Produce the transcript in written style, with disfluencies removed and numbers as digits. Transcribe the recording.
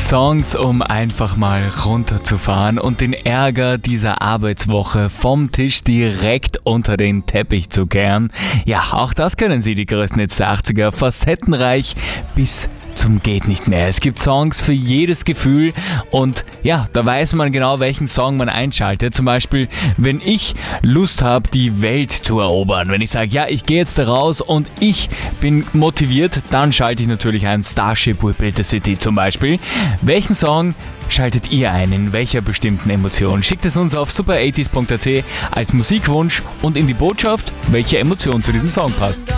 Songs, um einfach mal runterzufahren und den Ärger dieser Arbeitswoche vom Tisch direkt unter den Teppich zu kehren. Ja, auch das können sie, die größten Hits der 80er, facettenreich bis zum geht nicht mehr. Es gibt Songs für jedes Gefühl und ja, da weiß man genau, welchen Song man einschaltet. Zum Beispiel, wenn ich Lust habe, die Welt zu erobern. Wenn ich sage, ja, ich gehe jetzt da raus und ich bin motiviert, dann schalte ich natürlich ein Starship We Built the City zum Beispiel. Welchen Song schaltet ihr ein? In welcher bestimmten Emotion? Schickt es uns auf super80s.at als Musikwunsch und in die Botschaft, welche Emotion zu diesem Song passt.